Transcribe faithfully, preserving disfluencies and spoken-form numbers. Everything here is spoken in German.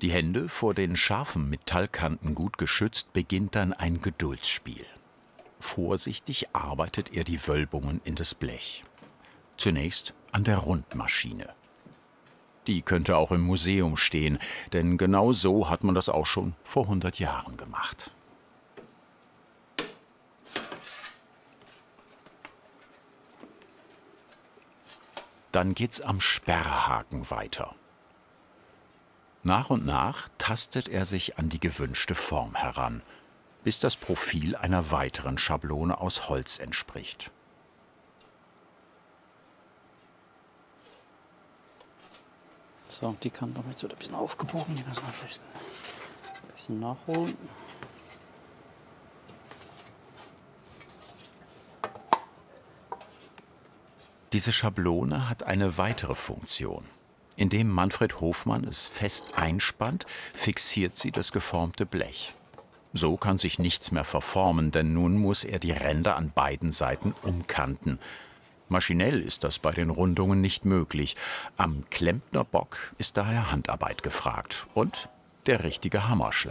Die Hände, vor den scharfen Metallkanten gut geschützt, beginnt dann ein Geduldsspiel. Vorsichtig arbeitet er die Wölbungen in das Blech. Zunächst an der Rundmaschine. Die könnte auch im Museum stehen, denn genau so hat man das auch schon vor hundert Jahren gemacht. Dann geht's am Sperrhaken weiter. Nach und nach tastet er sich an die gewünschte Form heran, bis das Profil einer weiteren Schablone aus Holz entspricht. So, die Kante jetzt wird ein bisschen aufgebogen, die müssen wir ein bisschen, ein bisschen nachholen. Diese Schablone hat eine weitere Funktion. Indem Manfred Hofmann es fest einspannt, fixiert sie das geformte Blech. So kann sich nichts mehr verformen, denn nun muss er die Ränder an beiden Seiten umkanten. Maschinell ist das bei den Rundungen nicht möglich. Am Klempnerbock ist daher Handarbeit gefragt und der richtige Hammerschlag.